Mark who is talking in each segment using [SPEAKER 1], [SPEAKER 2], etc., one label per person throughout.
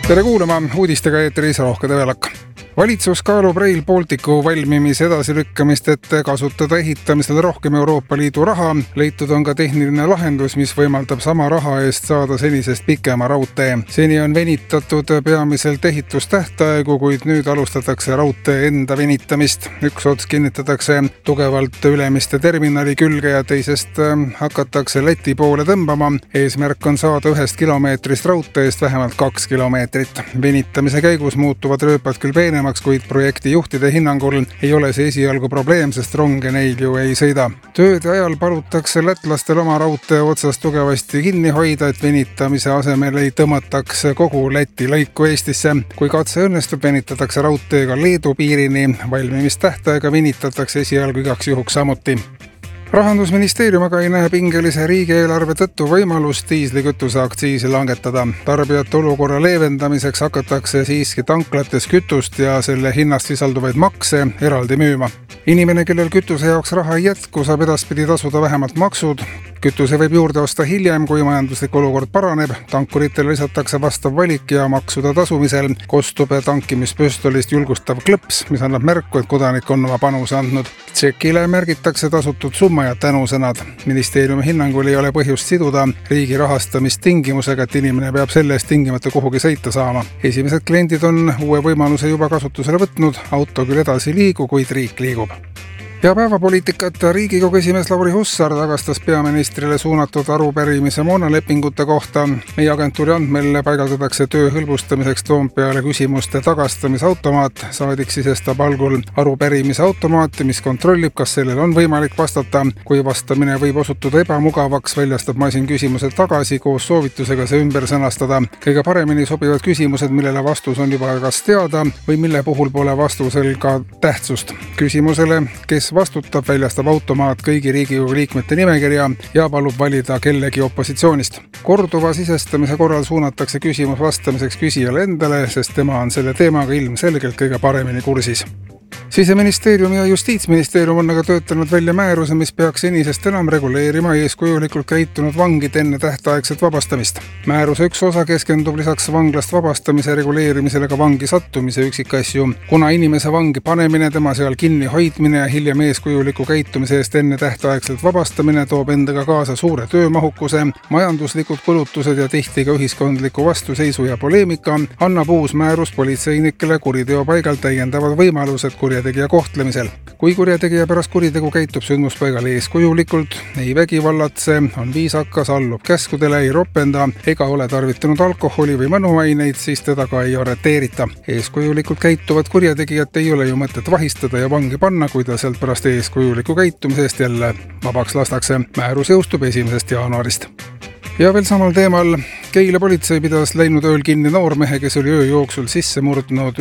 [SPEAKER 1] Tere kuulama, uudistega eetris Rohke Develak. Valitsus kaalub Rail Balticu valmimise edasilükkamist, et kasutada ehitamisel rohkem Euroopa Liidu raha. Leitud on ka tehniline lahendus, mis võimaldab sama raha eest saada senisest pikema raudtee. Seni on venitatud peamiselt ehitustähtaegu, kuid nüüd alustatakse raudtee enda venitamist. Üks ots kinnitatakse tugevalt Ülemiste terminali külge ja teisest hakatakse Läti poole tõmbama. Eesmärk on saada 1 kilomeetrist raudteest vähemalt 2 kilomeetrit. Venitamise käigus muutuvad rööpad küll peenemaks, kuid projekti juhtide hinnangul ei ole see esialgu probleem, sest ronge neil ju ei sõida. Tööde ajal palutakse lätlastel oma raudtee otsast tugevasti kinni hoida, et venitamise asemel ei tõmmataks kogu Läti lõiku Eestisse. Kui katse õnnestub, venitatakse raudteega Leedu piirini. Valmimistähtaega venitatakse esialgu igaks juhuks samuti. Rahandusministeerium aga ei näe pingelise riigieelarve tõttu võimalust diislikütuse aktsiisi langetada. Tarbijate olukorra leevendamiseks hakatakse siiski tanklates kütust ja selle hinnast sisalduvaid makse eraldi müüma. Inimene, kellel kütuse jaoks raha ei jätku, saab edaspidi tasuda vähemalt maksud. Kütuse võib juurde osta hiljem, kui majanduslik olukord paraneb. Tankuritele lisatakse vastav valik ja maksude tasumisel kostub tankimispüstolist julgustav klõps, mis annab märku, et kodanik on oma panuse andnud. Tšekile märgitakse tasutud summa ja tänusõnad. Ministeeriumi hinnangul ei ole põhjust siduda riigi rahastamist tingimusega, et inimene peab selle eest tingimata kuhugi sõita saama. Esimesed kliendid on uue võimaluse juba kasutusele võtnud. Auto küll edasi liigu, kuid riik liigub. Ja päevapoliitikat Riigikogu esimees Lauri Hussar tagastas peaministrile suunatud arupärimise moonalepingute kohta. Meie agentuuri andmel paigaldatakse töö hõlbustamiseks Toompeale küsimuste tagastamisautomaat. Saadik sisestab algul arupärimise automaati, mis kontrollib, kas sellel on võimalik vastata. Kui vastamine võib osutuda ebamugavaks, väljastab masin küsimused tagasi koos soovitusega see ümber sõnastada. Kõige paremini sobivad küsimused, millele vastus on juba kas teada või mille puhul pole vastusel ka tähtsust. Küsimusele, kes vastutab, väljastab automaat kõigi Riigikogu liikmete nimekirja ja palub valida kellegi opositsioonist. Korduva sisestamise korral suunatakse küsimus vastamiseks küsijale endale, sest tema on selle teemaga ilmselgelt kõige paremini kursis. Siseministeerium ja Justiitsministeerium on aga töötanud välja määruse, mis peaks senisest enam reguleerima eeskujulikult käitunud vangide enne tähtaegset vabastamist. Määruse üks osa keskendub lisaks vanglast vabastamise reguleerimisele ka vangi sattumise üksikasju. Kuna inimese vangi panemine, tema seal kinni hoidmine ja hiljem eeskujuliku käitumise eest enne tähtaegselt vabastamine toob endaga kaasa suure töömahukuse, majanduslikud kulutused ja tihti ka ühiskondliku vastuseisu ja poleemika, annab uus määrus politseinikele kuriteo paigal täiendavad võimalused kurjategija kohtlemisel. Kui kurjategija pärast kuritegu käitub sündmuspaigal eeskujulikult, ei vägivallatse, on viisakas, allub käskudele, ei ropenda ega ole tarvitanud alkoholi või mõnuaineid, siis teda ka ei arreteerita. Eeskujulikult käituvat kurjategijat ei ole ju mõtet vahistada ja vangi panna, kui ta sealt pärast eeskujuliku käitumisest jälle vabaks lastakse. Määrus jõustub 1. jaanuarist. Ja veel samal teemal, Keila politsei pidas läinud ööl kinni noormehe, kes oli öö jooksul sisse murdnud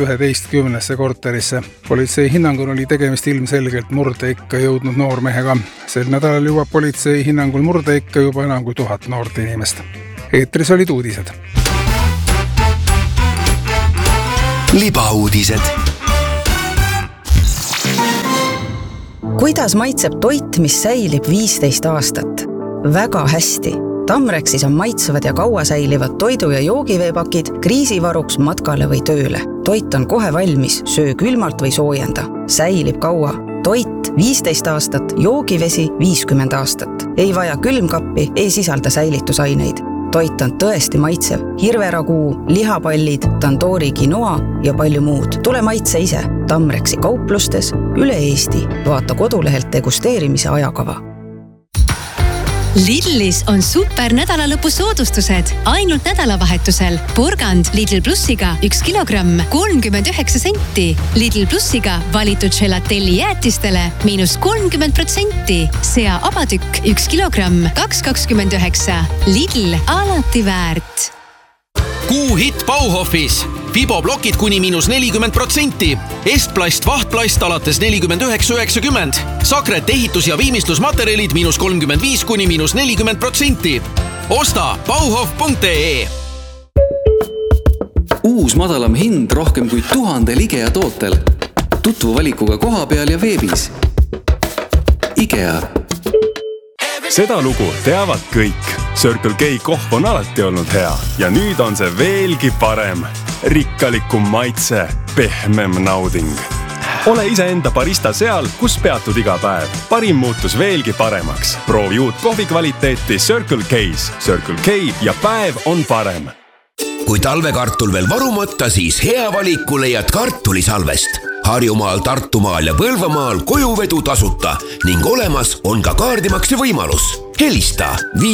[SPEAKER 1] 11 korterisse. Politsei hinnangul oli tegemist ilmselgelt murdeikka jõudnud noormehega. Sel nädalal jõuab politsei hinnangul murdeikka juba enam kui 1000 noort inimest. Eetris olid uudised.
[SPEAKER 2] Libauudised.
[SPEAKER 3] Kuidas maitseb toit, mis säilib 15 aastat? Väga hästi. Tamreksis on maitsevad ja kaua säilivad toidu- ja joogiveepakid kriisivaruks matkale või tööle. Toit on kohe valmis, söö külmalt või soojenda. Säilib kaua. Toit 15 aastat, joogivesi 50 aastat. Ei vaja külmkappi, ei sisalda säilitusaineid. Toit on tõesti maitsev. Hirveraguu, lihapallid, tandoori quinoa ja palju muud. Tule maitse ise. Tamreksi kauplustes üle Eesti. Vaata kodulehelt degusteerimise ajakava.
[SPEAKER 4] Lidlis on super nädalalõpu soodustused. Ainult nädalavahetusel. Porgand Lidl Plussiga 1 kilogramm 39 senti. Lidl Plussiga valitud gelatelli jäätistele -30%. Sea abatükk 1 kilogramm 2,29. Lidl alati väärt.
[SPEAKER 5] Kuuhitt Bauhofis. Fiboblokid kuni -40%. Estplast vahtplast alates 49,90. Sakret ehitus- ja viimistlusmaterjalid -35 kuni -40%. Osta bauhof.ee.
[SPEAKER 6] Uus madalam hind rohkem kui 1000 IKEA tootel. Tutvu valikuga koha peal ja veebis. IKEA.
[SPEAKER 7] Seda lugu teavad kõik. Circle K kohv on alati olnud hea ja nüüd on see veelgi parem. rikkalikum maitse, pehmem nauding. Ole iseenda barista seal, kus peatud iga päev. Parim muutus veelgi paremaks. Proovi uut kohvi kvaliteeti Circle K's. Circle K ja päev on parem.
[SPEAKER 2] Kui talvekartul veel varumata, siis hea valiku leiad kartulisalvest. Harjumaal, Tartumaal ja Põlvamaal kojuvedu tasuta ning olemas on ka kaardimakse võimalus. Helista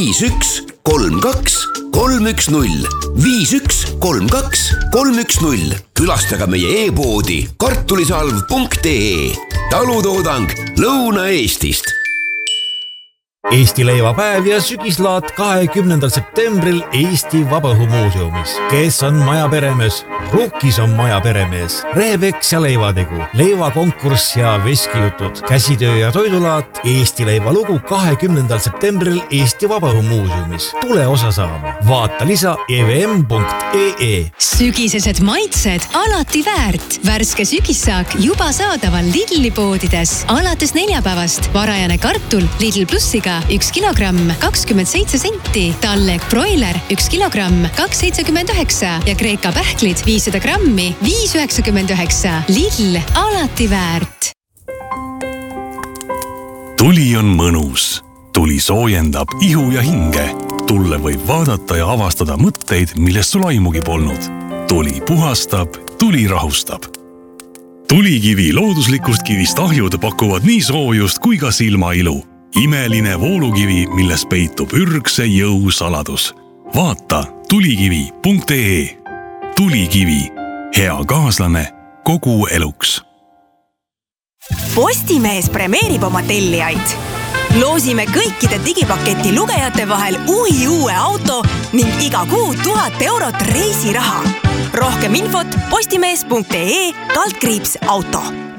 [SPEAKER 2] 5132 310 5132 310. Külastaga meie e-poodi kartulisalv.ee. Talutoodang Lõuna-Eestist.
[SPEAKER 8] Eesti leivapäev ja sügislaat 20. septembril Eesti Vabaõhumuuseumis. Kes on maja peremees? Rukkis on maja peremees. Rehepeks ja leivategu, leivakonkurss ja veskijutud, käsitöö ja toidulaat, Eesti leivalugu 20. septembril Eesti Vabaõhumuuseumis. Tule osa saama. Vaata lisa evm.ee.
[SPEAKER 4] Sügisesed maitsed alati väärt. Värske sügissaak juba saadaval Lidli poodides. Alates neljapäevast varajane kartul Lidl Plussiga 1 kilogramm 27 senti, Tallek broiler 1 kilogramm 2,79 ja Kreeka pähklid 500 grammi 5,99. Lidl alati väärt.
[SPEAKER 9] Tuli on mõnus. Tuli soojendab ihu ja hinge. Tulle võib vaadata ja avastada mõtteid, millest sul aimugi polnud. Tuli puhastab, tuli rahustab. Tulikivi looduslikust kivist ahjud pakuvad nii soojust kui ka silmailu. Imeline voolukivi, milles peitub ürgse jõu saladus. Vaata tulikivi.ee. Tulikivi. Hea kaaslane kogu eluks.
[SPEAKER 10] Postimees premeerib oma tellijaid. Loosime kõikide digipaketi lugejate vahel uue auto ning iga kuu 1000 eurot reisiraha. Rohkem infot postimees.ee/auto.